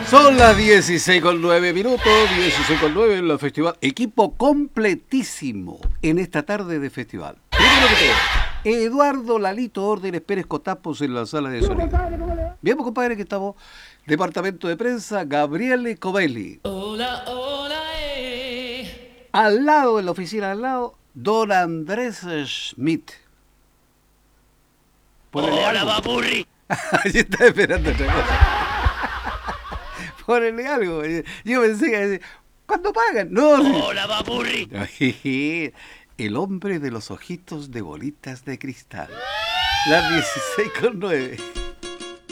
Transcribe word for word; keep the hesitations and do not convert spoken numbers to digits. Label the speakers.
Speaker 1: Son las dieciséis con nueve minutos, dieciséis con nueve en la festival. Equipo completísimo en esta tarde de festival. Primero que todo, Eduardo Lalito Órdenes Pérez Cotapos en la sala de sonido. Bien, pues, compadre, que estamos. Departamento de prensa, Gabriele Covelli.
Speaker 2: Hola, hola, eh.
Speaker 1: Al lado, en la oficina al lado, don Andrés Schmidt. Ponele
Speaker 2: Hola,
Speaker 1: algo.
Speaker 2: papurri.
Speaker 1: Yo estaba esperando otra cosa. Ponele algo. Yo pensé que... ¿Cuándo pagan? No.
Speaker 2: Hola, papurri.
Speaker 1: El hombre de los ojitos de bolitas de cristal. Las dieciséis con nueve.